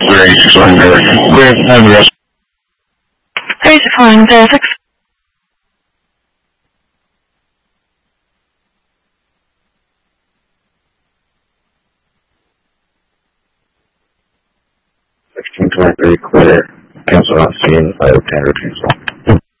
Clear, and the rest. Thanks for calling Vertex. Clear. Cancel on scene. 510 cancel.